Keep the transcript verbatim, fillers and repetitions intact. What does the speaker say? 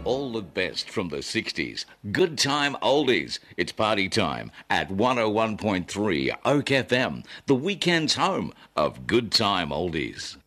All the best from the sixties. Good time oldies. It's party time at one oh one point three Oak F M, the weekend's home of good time oldies.